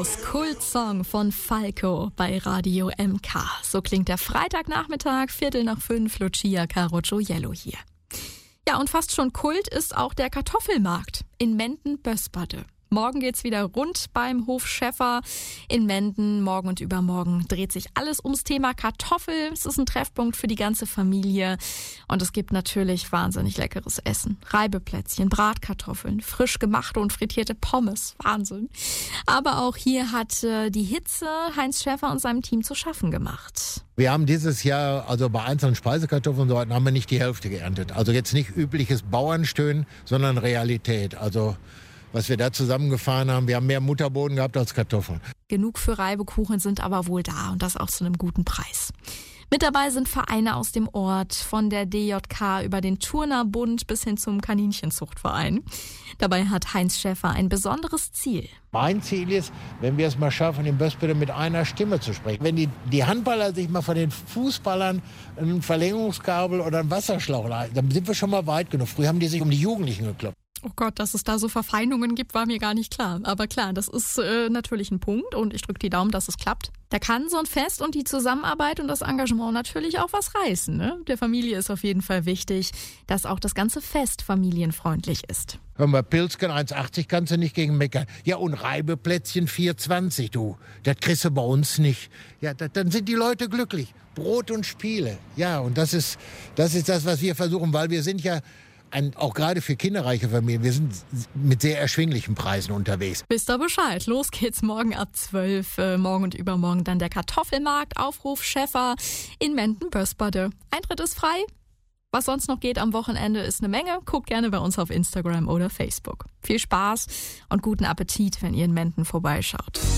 Raus, Kultsong von Falco bei Radio MK. So klingt der Freitagnachmittag, 4:45, Lucia Caro Gioiello hier. Ja, und fast schon Kult ist auch der Kartoffelmarkt in Menden-Bösbade. Morgen geht's wieder rund beim Hof Schäffer in Menden. Morgen und übermorgen dreht sich alles ums Thema Kartoffel. Es ist ein Treffpunkt für die ganze Familie. Und es gibt natürlich wahnsinnig leckeres Essen. Reibeplätzchen, Bratkartoffeln, frisch gemachte und frittierte Pommes. Wahnsinn. Aber auch hier hat die Hitze Heinz Schäffer und seinem Team zu schaffen gemacht. Wir haben dieses Jahr, also bei einzelnen Speisekartoffeln und so weiter, haben wir nicht die Hälfte geerntet. Also jetzt nicht übliches Bauernstöhnen, sondern Realität. Also was wir da zusammengefahren haben, wir haben mehr Mutterboden gehabt als Kartoffeln. Genug für Reibekuchen sind aber wohl da und das auch zu einem guten Preis. Mit dabei sind Vereine aus dem Ort, von der DJK über den Turnerbund bis hin zum Kaninchenzuchtverein. Dabei hat Heinz Schäffer ein besonderes Ziel. Mein Ziel ist, wenn wir es mal schaffen, in Bösbade mit einer Stimme zu sprechen. Wenn die Handballer sich mal von den Fußballern ein Verlängerungskabel oder einen Wasserschlauch leisten, dann sind wir schon mal weit genug. Früher haben die sich um die Jugendlichen geklopft. Oh Gott, dass es da so Verfeindungen gibt, war mir gar nicht klar. Aber klar, das ist natürlich ein Punkt und ich drücke die Daumen, dass es klappt. Da kann so ein Fest und die Zusammenarbeit und das Engagement natürlich auch was reißen, ne? Der Familie ist auf jeden Fall wichtig, dass auch das ganze Fest familienfreundlich ist. Hör mal, Pilzken 1,80 kannst du nicht gegen meckern. Ja, und Reibeplätzchen 4,20, du. Das kriegst du bei uns nicht. Ja, dann sind die Leute glücklich. Brot und Spiele. Ja, und das ist das, was wir versuchen, weil wir sind ja auch gerade für kinderreiche Familien, wir sind mit sehr erschwinglichen Preisen unterwegs. Wisst ihr Bescheid? Los geht's morgen ab 12. Morgen und übermorgen dann der Kartoffelmarkt, Aufruf Schäffer in Menden-Bösbade. Eintritt ist frei. Was sonst noch geht am Wochenende ist eine Menge. Guckt gerne bei uns auf Instagram oder Facebook. Viel Spaß und guten Appetit, wenn ihr in Menden vorbeischaut.